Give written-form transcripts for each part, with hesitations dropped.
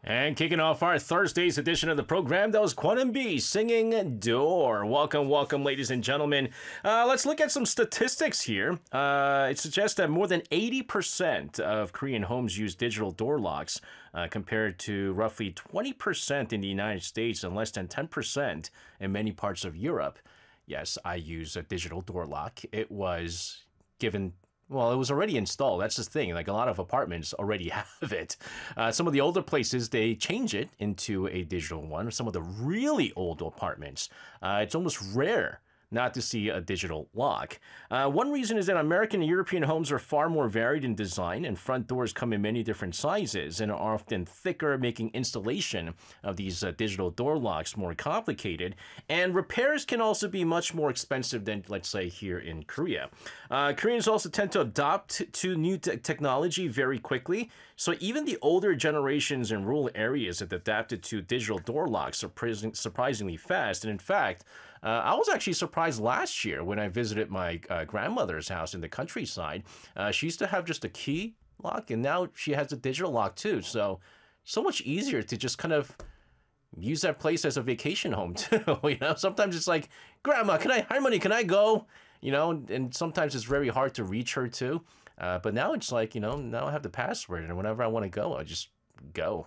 And kicking off our Thursday's edition of the program, that was Kwon B singing Door. Welcome, welcome, ladies and gentlemen. Let's look at some statistics here. It suggests that more than 80% of Korean homes use digital door locks, compared to roughly 20% in the United States and less than 10% in many parts of Europe. Yes, I use a digital door lock. It was given... Well, it was already installed. That's the thing. Like, a lot of apartments already have it. Some of the older places, they change it into a digital one. Some of the really old apartments, it's almost rare not to see a digital lock. One reason is that American and European homes are far more varied in design, and front doors come in many different sizes and are often thicker, making installation of these digital door locks more complicated. And repairs can also be much more expensive than, let's say, here in Korea. Koreans also tend to adopt to new technology very quickly. So even the older generations in rural areas have adapted to digital door locks surprisingly fast. And in fact, I was actually surprised last year when I visited my grandmother's house in the countryside. She used to have just a key lock, and now she has a digital lock too. So much easier to just kind of use that place as a vacation home too. Sometimes it's like, Grandma, Harmony, can I go? And sometimes it's very hard to reach her too. But now it's like, now I have the password, and whenever I want to go, I just go.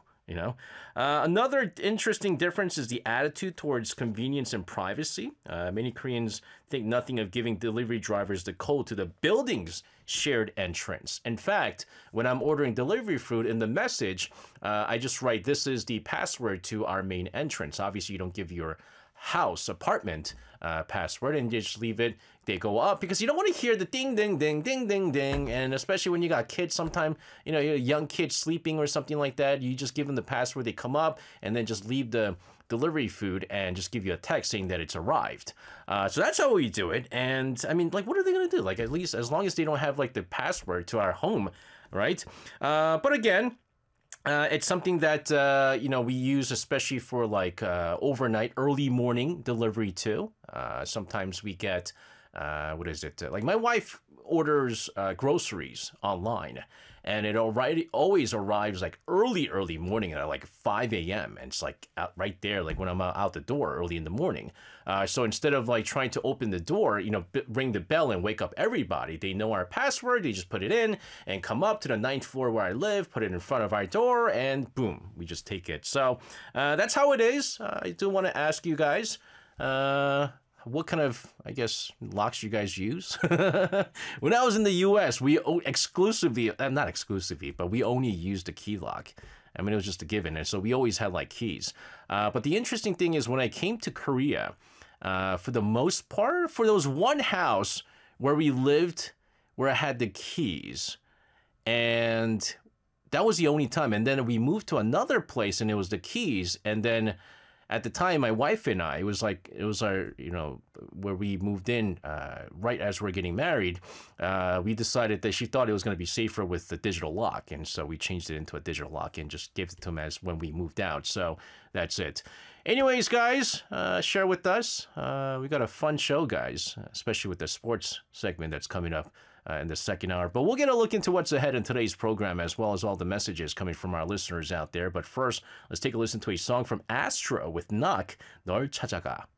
Another interesting difference is the attitude towards convenience and privacy. Many Koreans think nothing of giving delivery drivers the code to the building's shared entrance. In fact, when I'm ordering delivery food, in the message, I just write, "This is the password to our main entrance." Obviously, you don't give your apartment password, and you just leave it. They go up because you don't want to hear the ding, ding, ding, ding, ding, ding. And especially when you got kids, sometime, you're a young kid sleeping or something like that, you just give them the password, they come up, and then just leave the delivery food and just give you a text saying that it's arrived. So that's how we do it. And I mean, like, what are they going to do? Like, at least as long as they don't have like the password to our home, right? But again, it's something that, we use especially for like overnight, early morning delivery too. Sometimes we get, like my wife orders groceries online, and it always arrives like early morning at like 5 a.m. And it's like right there, like when I'm out the door early in the morning. So instead of like trying to open the door, ring the bell and wake up everybody, they know our password, they just put it in and come up to the 9th floor where I live, put it in front of our door, and boom, we just take it. So that's how it is. I do want to ask you guys, what kind of, locks you guys use? When I was in the U.S., we exclusively, not exclusively, but we only used a key lock. I mean, it was just a given, and so we always had like keys. But the interesting thing is when I came to Korea, for the most part, for those one house where we lived, where I had the keys, and that was the only time. And then we moved to another place, and it was the keys, and then at the time, my wife and I, it was our, where we moved in right as we're getting married, we decided that she thought it was going to be safer with the digital lock. And so we changed it into a digital lock and just gave it to him as when we moved out. So that's it. Anyways, guys, share with us. We got a fun show, guys, especially with the sports segment that's coming up in the second hour. But we'll get a look into what's ahead in today's program, as well as all the messages coming from our listeners out there. But first, let's take a listen to a song from Astro with Knock, 널 찾아가.